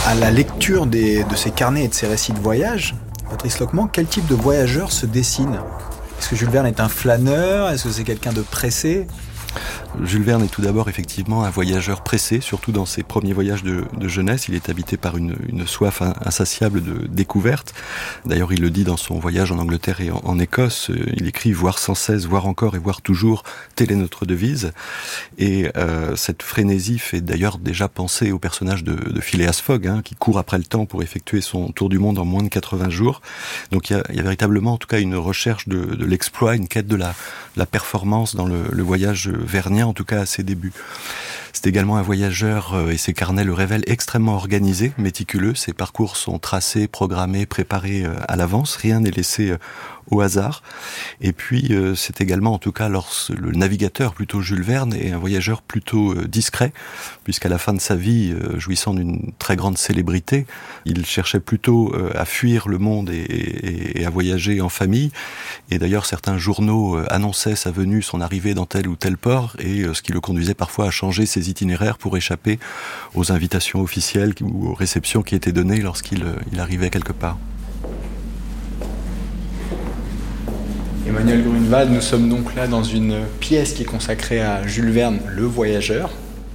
À la lecture de ces carnets et de ces récits de voyage, Patrice Lockman, quel type de voyageur se dessine ? Est-ce que Jules Verne est un flâneur ? Est-ce que c'est quelqu'un de pressé ? Jules Verne est tout d'abord effectivement un voyageur pressé, surtout dans ses premiers voyages de jeunesse. Il est habité par une soif insatiable de découverte. D'ailleurs, il le dit dans son voyage en Angleterre et en Écosse. Il écrit « Voir sans cesse, voir encore et voir toujours, telle est notre devise ». Et cette frénésie fait d'ailleurs déjà penser au personnage de Phileas Fogg, qui court après le temps pour effectuer son tour du monde en moins de 80 jours. Donc il y a véritablement en tout cas une recherche de l'exploit, une quête de la performance dans le voyage vernien, en tout cas à ses débuts. C'est également un voyageur, et ses carnets le révèlent, extrêmement organisé, méticuleux. Ses parcours sont tracés, programmés, préparés à l'avance. Rien n'est laissé au hasard. Et puis, c'est également, en tout cas, le navigateur, plutôt Jules Verne, est un voyageur plutôt discret, puisqu'à la fin de sa vie, jouissant d'une très grande célébrité, il cherchait plutôt à fuir le monde et à voyager en famille. Et d'ailleurs, certains journaux annonçaient sa venue, son arrivée dans tel ou tel port, et ce qui le conduisait parfois à changer ses itinéraires pour échapper aux invitations officielles ou aux réceptions qui étaient données lorsqu'il arrivait quelque part. Emmanuel Grunewald, nous sommes donc là dans une pièce qui est consacrée à Jules Verne, le voyageur.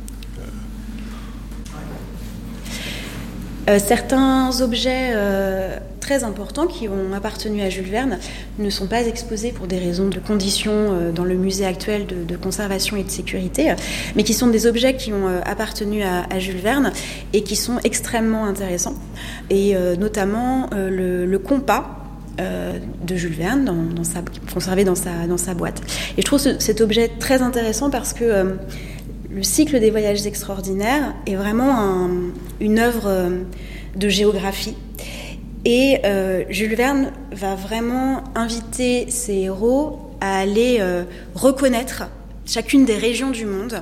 Certains objets très importants qui ont appartenu à Jules Verne ne sont pas exposés pour des raisons de conditions dans le musée actuel de conservation et de sécurité, mais qui sont des objets qui ont appartenu à Jules Verne et qui sont extrêmement intéressants. Et notamment le compas de Jules Verne conservé dans sa boîte. Et je trouve cet objet très intéressant parce que le cycle des voyages extraordinaires est vraiment une œuvre de géographie. Et Jules Verne va vraiment inviter ses héros à aller reconnaître chacune des régions du monde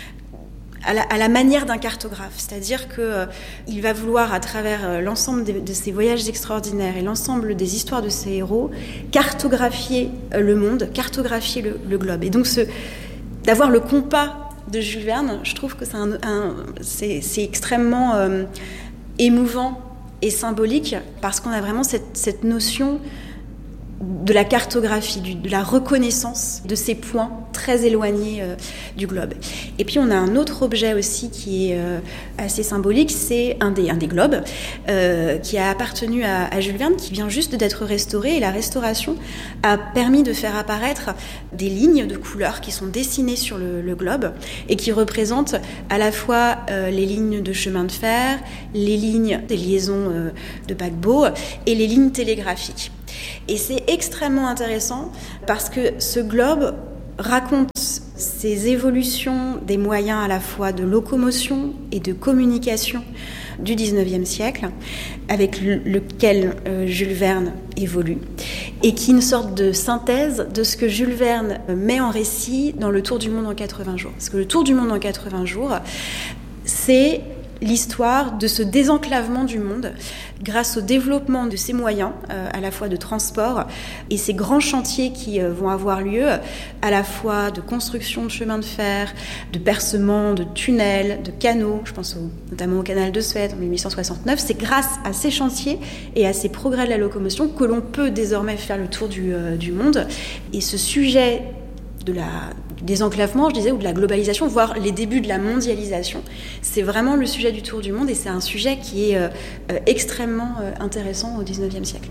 à la manière d'un cartographe. C'est-à-dire qu'il va vouloir, à travers l'ensemble de ses voyages extraordinaires et l'ensemble des histoires de ses héros, cartographier le monde, cartographier le globe. Et donc d'avoir le compas de Jules Verne, je trouve que c'est extrêmement émouvant et symbolique, parce qu'on a vraiment cette notion de la cartographie, de la reconnaissance de ces points très éloignés du globe. Et puis on a un autre objet aussi qui est assez symbolique, c'est un des globes qui a appartenu à Jules Verne, qui vient juste d'être restauré, et la restauration a permis de faire apparaître des lignes de couleurs qui sont dessinées sur le globe et qui représentent à la fois les lignes de chemin de fer, les lignes des liaisons de paquebots et les lignes télégraphiques. Et c'est extrêmement intéressant parce que ce globe raconte ces évolutions des moyens à la fois de locomotion et de communication du XIXe siècle, avec lequel Jules Verne évolue, et qui est une sorte de synthèse de ce que Jules Verne met en récit dans le Tour du monde en 80 jours. Parce que le Tour du monde en 80 jours, c'est l'histoire de ce désenclavement du monde grâce au développement de ces moyens, à la fois de transport et ces grands chantiers qui vont avoir lieu, à la fois de construction de chemins de fer, de percements, de tunnels, de canaux. Je pense notamment au canal de Suez en 1869. C'est grâce à ces chantiers et à ces progrès de la locomotion que l'on peut désormais faire le tour du monde. Et ce sujet du désenclavement, je disais, ou de la globalisation, voire les débuts de la mondialisation. C'est vraiment le sujet du Tour du monde, et c'est un sujet qui est extrêmement intéressant au XIXe siècle.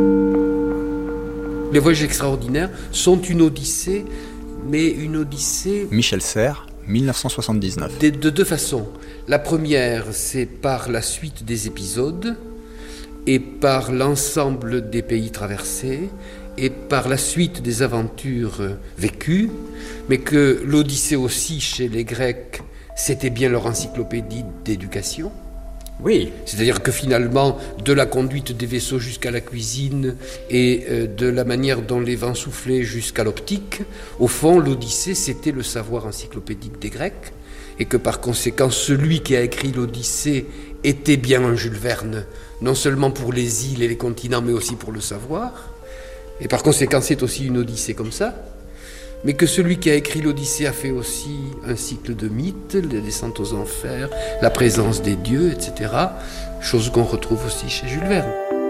Les voyages extraordinaires sont une odyssée, mais une odyssée... Michel Serres, 1979. De deux façons. La première, c'est par la suite des épisodes et par l'ensemble des pays traversés, et par la suite des aventures vécues, mais que l'Odyssée aussi, chez les Grecs, c'était bien leur encyclopédie d'éducation. Oui. C'est-à-dire que finalement, de la conduite des vaisseaux jusqu'à la cuisine et de la manière dont les vents soufflaient jusqu'à l'optique, au fond, l'Odyssée, c'était le savoir encyclopédique des Grecs, et que par conséquent, celui qui a écrit l'Odyssée était bien un Jules Verne, non seulement pour les îles et les continents, mais aussi pour le savoir. Et par conséquent, c'est aussi une odyssée comme ça. mais que celui qui a écrit l'Odyssée a fait aussi un cycle de mythes, les descentes aux enfers, la présence des dieux, etc. Chose qu'on retrouve aussi chez Jules Verne.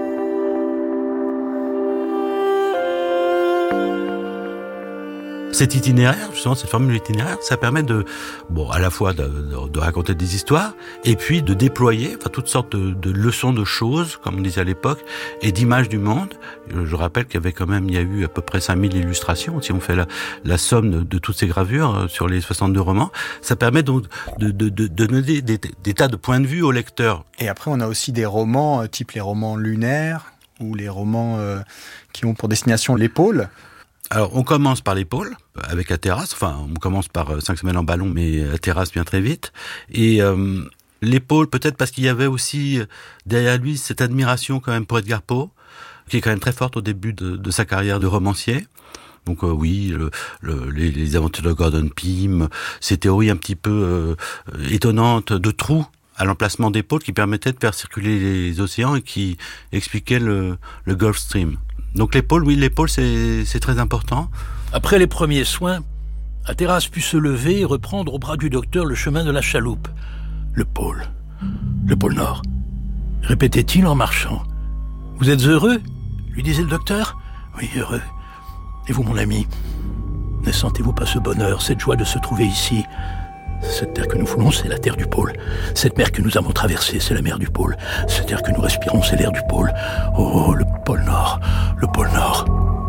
Cet itinéraire, justement, cette formule itinéraire, ça permet à la fois de raconter des histoires, et puis de déployer, toutes sortes de leçons de choses, comme on disait à l'époque, et d'images du monde. Je rappelle qu'il y a eu à peu près 5000 illustrations, si on fait la somme de toutes ces gravures sur les 62 romans. Ça permet donc de donner des tas de points de vue au lecteur. Et après, on a aussi des romans, type les romans lunaires, ou les romans qui ont pour destination les pôles. Alors, on commence par les pôles, avec La Terrasse. On commence par 5 semaines en ballon, mais La Terrasse vient très vite. Et les pôles, peut-être parce qu'il y avait aussi derrière lui cette admiration quand même pour Edgar Poe, qui est quand même très forte au début de sa carrière de romancier. Donc les aventures de Gordon Pym, ces théories un petit peu étonnantes de trous à l'emplacement des pôles qui permettaient de faire circuler les océans et qui expliquaient le Gulf Stream. Donc les pôles, c'est très important. Après les premiers soins, La Terrasse put se lever et reprendre au bras du docteur le chemin de la chaloupe. Le pôle Nord, répétait-il en marchant. « Vous êtes heureux ?» lui disait le docteur. « Oui, heureux. Et vous, mon ami, ne sentez-vous pas ce bonheur, cette joie de se trouver ici ? Cette terre que nous foulons, c'est la terre du pôle. Cette mer que nous avons traversée, c'est la mer du pôle. Cette air que nous respirons, c'est l'air du pôle. Oh, le pôle Nord, le pôle Nord. »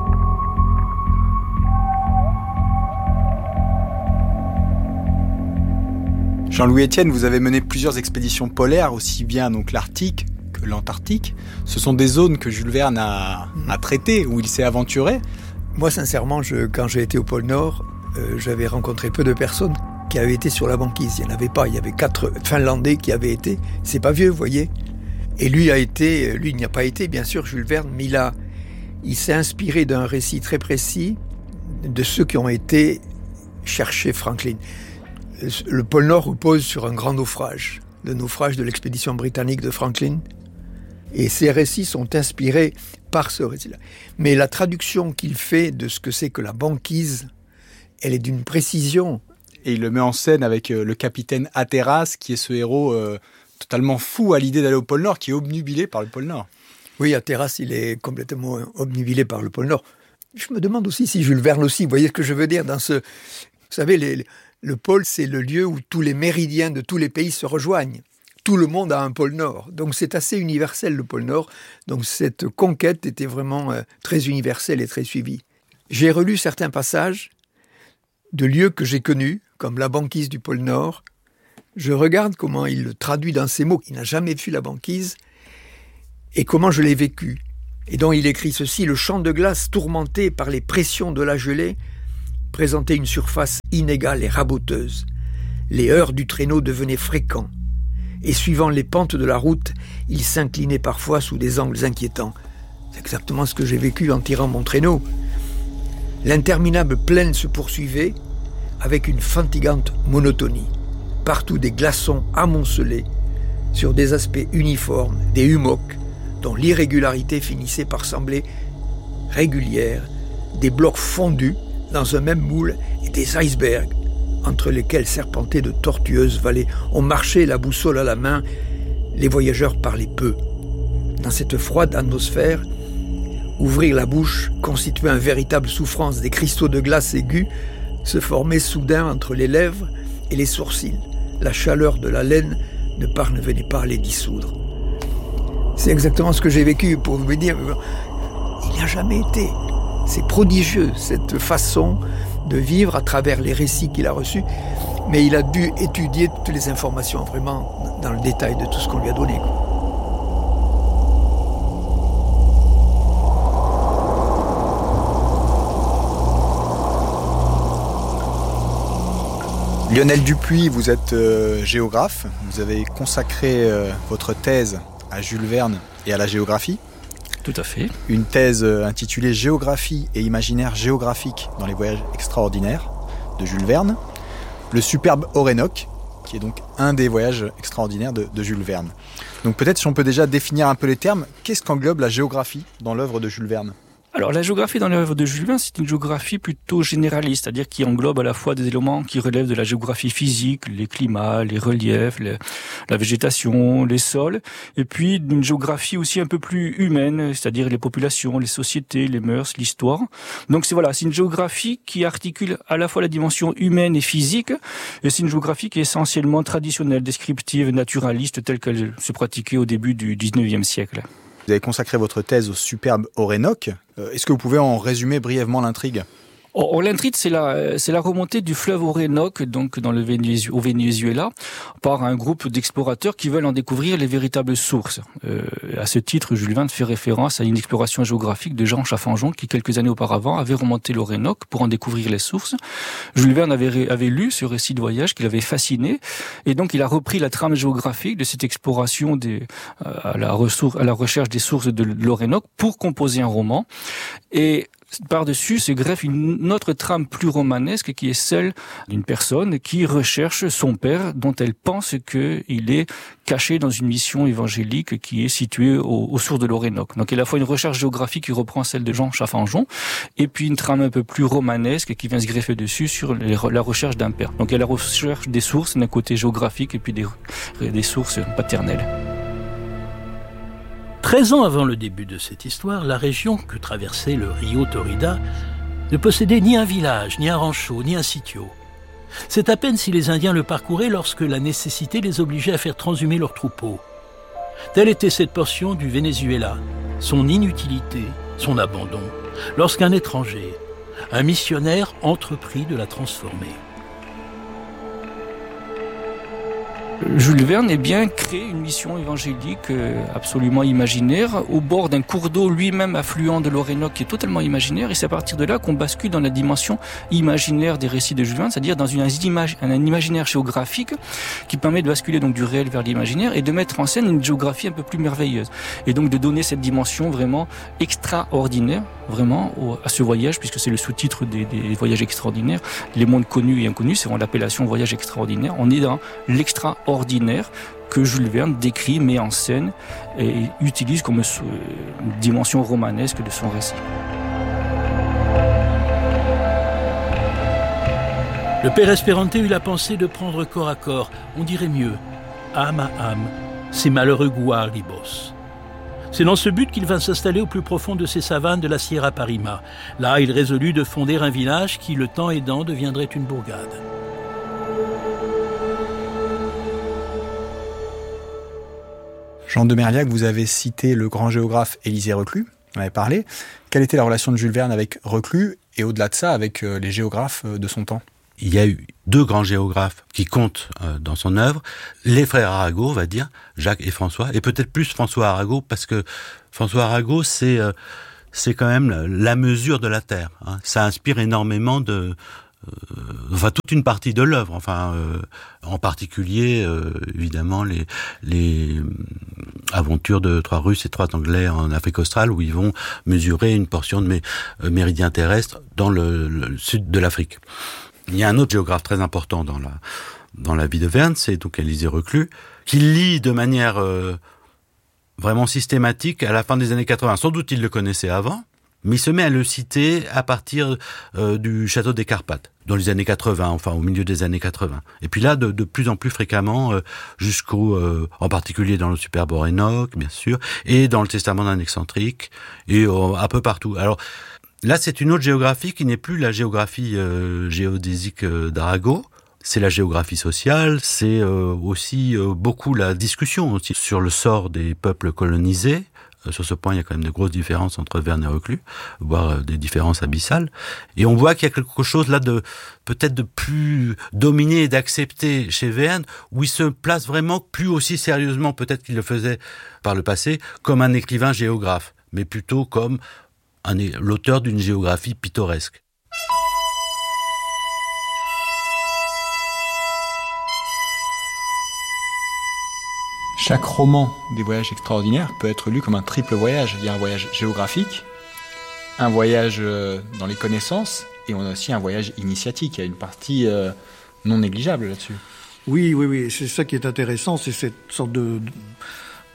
Jean-Louis Etienne, vous avez mené plusieurs expéditions polaires, aussi bien donc l'Arctique que l'Antarctique. Ce sont des zones que Jules Verne a traitées, où il s'est aventuré. Moi, sincèrement, quand j'ai été au pôle Nord, j'avais rencontré peu de personnes qui avaient été sur la banquise. Il n'y en avait pas. Il y avait 4 Finlandais qui avaient été. C'est pas vieux, vous voyez. Et lui, il n'y a pas été, bien sûr, Jules Verne, mais il s'est inspiré d'un récit très précis de ceux qui ont été chercher Franklin. Le pôle Nord repose sur un grand naufrage, le naufrage de l'expédition britannique de Franklin. Et ces récits sont inspirés par ce récit-là. Mais la traduction qu'il fait de ce que c'est que la banquise, elle est d'une précision. Et il le met en scène avec le capitaine Hatteras, qui est ce héros totalement fou à l'idée d'aller au pôle Nord, qui est obnubilé par le pôle Nord. Oui, Hatteras, il est complètement obnubilé par le pôle Nord. Je me demande aussi si Jules Verne aussi, vous voyez ce que je veux dire dans ce... Vous savez, le pôle, c'est le lieu où tous les méridiens de tous les pays se rejoignent. Tout le monde a un pôle Nord. Donc c'est assez universel, le pôle Nord. Donc cette conquête était vraiment très universelle et très suivie. J'ai relu certains passages de lieux que j'ai connus, comme la banquise du pôle Nord. Je regarde comment il le traduit dans ces mots. Il n'a jamais vu la banquise et comment je l'ai vécu. Et donc il écrit ceci: le champ de glace tourmenté par les pressions de la gelée présentait une surface inégale et raboteuse. Les heurts du traîneau devenaient fréquents. Et suivant les pentes de la route, il s'inclinait parfois sous des angles inquiétants. C'est exactement ce que j'ai vécu en tirant mon traîneau. L'interminable plaine se poursuivait avec une fatigante monotonie. Partout des glaçons amoncelés sur des aspects uniformes, des hummocks dont l'irrégularité finissait par sembler régulière, des blocs fondus dans un même moule et des icebergs entre lesquels serpentaient de tortueuses vallées. On marchait la boussole à la main, les voyageurs parlaient peu. Dans cette froide atmosphère, ouvrir la bouche constituait une véritable souffrance. Des cristaux de glace aigus se formaient soudain entre les lèvres et les sourcils. La chaleur de la laine ne parvenait pas à les dissoudre. C'est exactement ce que j'ai vécu, pour vous dire, il n'y a jamais été. C'est prodigieux, cette façon de vivre à travers les récits qu'il a reçus, mais il a dû étudier toutes les informations vraiment dans le détail de tout ce qu'on lui a donné. Lionel Dupuis, vous êtes géographe, vous avez consacré votre thèse à Jules Verne et à la géographie. Tout à fait. Une thèse intitulée « Géographie et imaginaire géographique dans les voyages extraordinaires » de Jules Verne. Le superbe Orénoque, qui est donc un des voyages extraordinaires de Jules Verne. Donc peut-être si on peut déjà définir un peu les termes, qu'est-ce qu'englobe la géographie dans l'œuvre de Jules Verne ? Alors la géographie dans l'œuvre de Jules Verne, c'est une géographie plutôt généraliste, c'est-à-dire qui englobe à la fois des éléments qui relèvent de la géographie physique, les climats, les reliefs, la végétation, les sols, et puis une géographie aussi un peu plus humaine, c'est-à-dire les populations, les sociétés, les mœurs, l'histoire. Donc c'est une géographie qui articule à la fois la dimension humaine et physique, et c'est une géographie qui est essentiellement traditionnelle, descriptive, naturaliste, telle qu'elle se pratiquait au début du 19e siècle. Vous avez consacré votre thèse au superbe Orénoque. Est-ce que vous pouvez en résumer brièvement l'intrigue ? L'intrigue, c'est la remontée du fleuve Orénoque, donc au Venezuela, par un groupe d'explorateurs qui veulent en découvrir les véritables sources. À ce titre, Jules Verne fait référence à une exploration géographique de Jean Chaffanjon, qui quelques années auparavant avait remonté l'Orénoque pour en découvrir les sources. Jules Verne avait lu ce récit de voyage qui l'avait fasciné, et donc il a repris la trame géographique de cette exploration à la recherche des sources de l'Orénoque pour composer un roman. Et par-dessus se greffe une autre trame plus romanesque qui est celle d'une personne qui recherche son père dont elle pense qu'il est caché dans une mission évangélique qui est située aux sources de l'Orénoque. Donc il y a à la fois une recherche géographique qui reprend celle de Jean Chaffanjon et puis une trame un peu plus romanesque qui vient se greffer dessus sur la recherche d'un père. Donc il y a la recherche des sources d'un côté géographique et puis des sources paternelles. 13 ans avant le début de cette histoire, la région que traversait le Rio Torida ne possédait ni un village, ni un rancho, ni un sitio. C'est à peine si les Indiens le parcouraient lorsque la nécessité les obligeait à faire transhumer leurs troupeaux. Telle était cette portion du Venezuela, son inutilité, son abandon, lorsqu'un étranger, un missionnaire, entreprit de la transformer. Jules Verne crée une mission évangélique absolument imaginaire au bord d'un cours d'eau lui-même affluent de l'Orénoque qui est totalement imaginaire, et c'est à partir de là qu'on bascule dans la dimension imaginaire des récits de Jules Verne, c'est-à-dire dans un imaginaire géographique qui permet de basculer donc du réel vers l'imaginaire et de mettre en scène une géographie un peu plus merveilleuse, et donc de donner cette dimension vraiment extraordinaire à ce voyage, puisque c'est le sous-titre des voyages extraordinaires, les mondes connus et inconnus, c'est l'appellation voyage extraordinaire. On est dans l'extraordinaire que Jules Verne décrit, met en scène et utilise comme une dimension romanesque de son récit. Le père Espérante eut la pensée de prendre corps à corps, on dirait mieux, âme à âme, ces malheureux Guaribos. C'est dans ce but qu'il vint s'installer au plus profond de ces savanes de la Sierra Parima. Là, il résolut de fonder un village qui, le temps aidant, deviendrait une bourgade. Jean de Merliac, vous avez cité le grand géographe Élisée Reclus, on en avait parlé. Quelle était la relation de Jules Verne avec Reclus et au-delà de ça avec les géographes de son temps ? Il y a eu deux grands géographes qui comptent dans son œuvre, les frères Arago, on va dire, Jacques et François, et peut-être plus François Arago, parce que François Arago, c'est quand même la mesure de la Terre. Hein. Ça inspire énormément toute une partie de l'œuvre, en particulier, évidemment, les aventures de 3 Russes et 3 Anglais en Afrique australe, où ils vont mesurer une portion de méridien terrestre dans le sud de l'Afrique. Il y a un autre géographe très important dans la vie de Verne, c'est donc Élisée Reclus, qui lit de manière vraiment systématique à la fin des années 80. Sans doute il le connaissait avant, mais il se met à le citer à partir du château des Carpates, dans les années 80, au milieu des années 80. Et puis là, de plus en plus fréquemment, en particulier dans le superbe Orénoque, bien sûr, et dans le Testament d'un excentrique, et un peu partout. Alors, là, c'est une autre géographie qui n'est plus la géographie géodésique d'Arago. C'est la géographie sociale, c'est aussi beaucoup la discussion aussi sur le sort des peuples colonisés. Sur ce point, il y a quand même de grosses différences entre Verne et Reclus, voire des différences abyssales. Et on voit qu'il y a quelque chose là peut-être de plus dominé et d'accepté chez Verne, où il se place vraiment plus aussi sérieusement, peut-être qu'il le faisait par le passé, comme un écrivain géographe, mais plutôt comme l'auteur d'une géographie pittoresque. Chaque roman des voyages extraordinaires peut être lu comme un triple voyage. Il y a un voyage géographique, un voyage dans les connaissances, et on a aussi un voyage initiatique. Il y a une partie non négligeable là-dessus. Oui, c'est ça qui est intéressant, c'est cette sorte de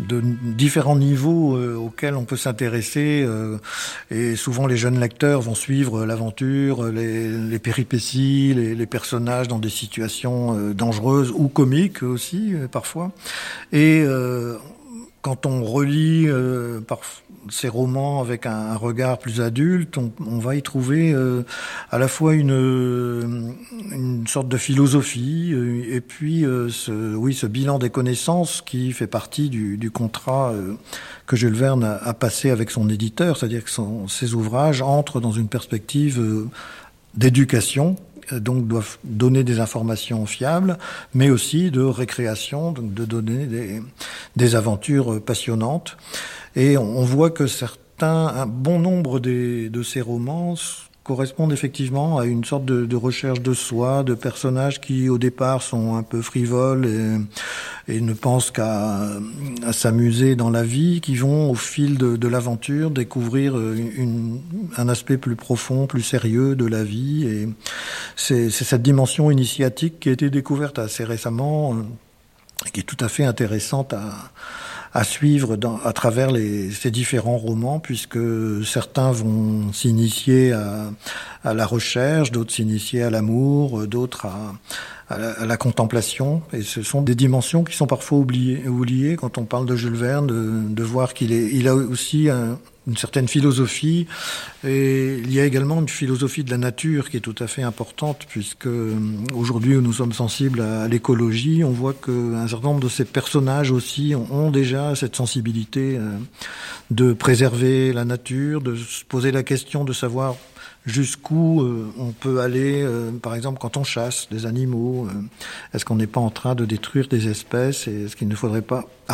de différents niveaux auxquels on peut s'intéresser. Et souvent, les jeunes lecteurs vont suivre l'aventure, les péripéties, les personnages dans des situations dangereuses ou comiques aussi, parfois. Et quand on relit ces romans avec un regard plus adulte, on va y trouver à la fois une sorte de philosophie et puis ce bilan des connaissances qui fait partie du contrat que Jules Verne a passé avec son éditeur, c'est-à-dire que ses ouvrages entrent dans une perspective d'éducation, donc doivent donner des informations fiables, mais aussi de récréation, donc de donner des aventures passionnantes. Et on voit que un bon nombre de ces romans correspondent effectivement à une sorte de recherche de soi, de personnages qui au départ sont un peu frivoles et ne pensent qu'à s'amuser dans la vie, qui vont au fil de l'aventure découvrir un aspect plus profond, plus sérieux de la vie. Et c'est cette dimension initiatique qui a été découverte assez récemment, qui est tout à fait intéressante à suivre à travers ces différents romans, puisque certains vont s'initier à la recherche, d'autres s'initier à l'amour, d'autres à la contemplation. Et ce sont des dimensions qui sont parfois oubliées quand on parle de Jules Verne, de voir il a aussi une certaine philosophie, et il y a également une philosophie de la nature qui est tout à fait importante, puisque aujourd'hui où nous sommes sensibles à l'écologie, on voit qu'un certain nombre de ces personnages aussi ont déjà cette sensibilité de préserver la nature, de se poser la question de savoir jusqu'où on peut aller, par exemple quand on chasse des animaux, est-ce qu'on n'est pas en train de détruire des espèces et est-ce qu'il ne faudrait pas arrêter ?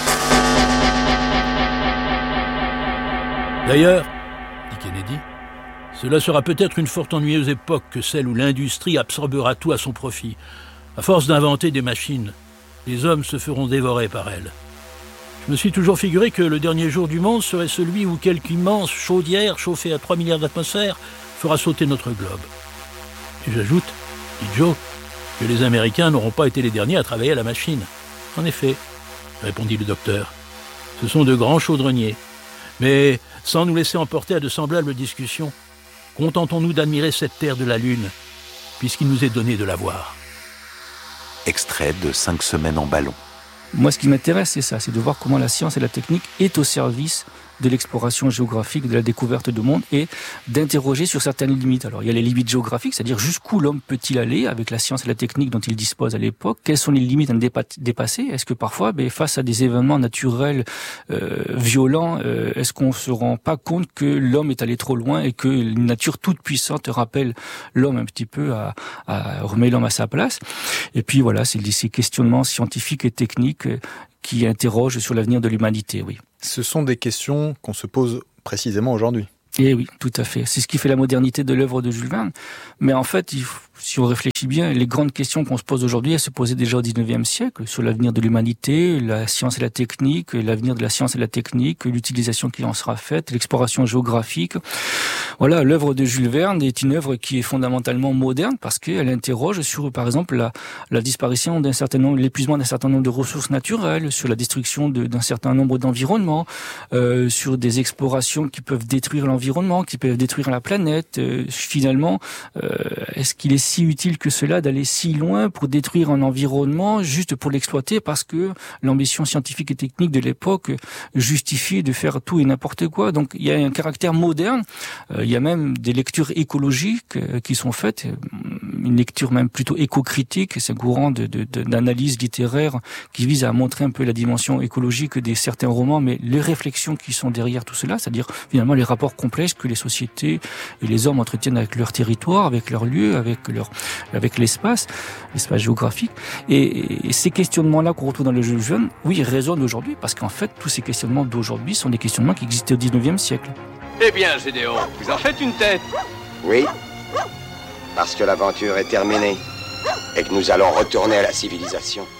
D'ailleurs, dit Kennedy, cela sera peut-être une fort ennuyeuse époque que celle où l'industrie absorbera tout à son profit. À force d'inventer des machines, les hommes se feront dévorer par elles. Je me suis toujours figuré que le dernier jour du monde serait celui où quelque immense chaudière chauffée à 3 milliards d'atmosphères fera sauter notre globe. Et j'ajoute, dit Joe, que les Américains n'auront pas été les derniers à travailler à la machine. En effet, répondit le docteur, ce sont de grands chaudronniers. Mais sans nous laisser emporter à de semblables discussions, contentons-nous d'admirer cette terre de la Lune, puisqu'il nous est donné de la voir. Extrait de 5 semaines en ballon. Moi, ce qui m'intéresse, c'est ça, c'est de voir comment la science et la technique est au service de l'exploration géographique, de la découverte du monde et d'interroger sur certaines limites. Alors, il y a les limites géographiques, c'est-à-dire jusqu'où l'homme peut-il aller avec la science et la technique dont il dispose à l'époque. Quelles sont les limites à dépasser? Est-ce que parfois, face à des événements naturels violents, est-ce qu'on se rend pas compte que l'homme est allé trop loin et que une nature toute puissante rappelle l'homme un petit peu remet l'homme à sa place? Et puis voilà, c'est ces questionnements scientifiques et techniques qui interrogent sur l'avenir de l'humanité, oui. Ce sont des questions qu'on se pose précisément aujourd'hui. Eh oui, tout à fait. C'est ce qui fait la modernité de l'œuvre de Jules Verne. Mais en fait, si on réfléchit bien, les grandes questions qu'on se pose aujourd'hui, elles se posaient déjà au XIXe siècle, sur l'avenir de l'humanité, la science et la technique, l'avenir de la science et la technique, l'utilisation qui en sera faite, l'exploration géographique. Voilà, l'œuvre de Jules Verne est une œuvre qui est fondamentalement moderne parce qu'elle interroge sur, par exemple, la disparition l'épuisement d'un certain nombre de ressources naturelles, sur la destruction d'un certain nombre d'environnements, sur des explorations qui peuvent détruire l'environnement, qui peuvent détruire la planète. Finalement, est-ce qu'il est si utile que cela d'aller si loin pour détruire un environnement juste pour l'exploiter parce que l'ambition scientifique et technique de l'époque justifie de faire tout et n'importe quoi? Donc il y a un caractère moderne, il y a même des lectures écologiques qui sont faites, une lecture même plutôt éco-critique, c'est un courant d'analyse littéraire qui vise à montrer un peu la dimension écologique de certains romans, mais les réflexions qui sont derrière tout cela, c'est-à-dire finalement les rapports complexes que les sociétés et les hommes entretiennent avec leur territoire, avec leur lieu, avec l'espace géographique. Et ces questionnements-là qu'on retrouve dans le Jules Verne, oui, résonnent aujourd'hui, parce qu'en fait, tous ces questionnements d'aujourd'hui sont des questionnements qui existaient au XIXe siècle. Eh bien, Gédéon, vous en faites une tête. Oui, parce que l'aventure est terminée et que nous allons retourner à la civilisation.